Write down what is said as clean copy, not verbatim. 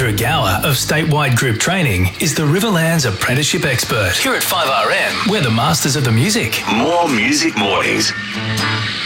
Andrew Gower of Statewide Group Training is the Riverlands apprenticeship expert. Here at 5RM, we're the masters of the music. More Music Mornings.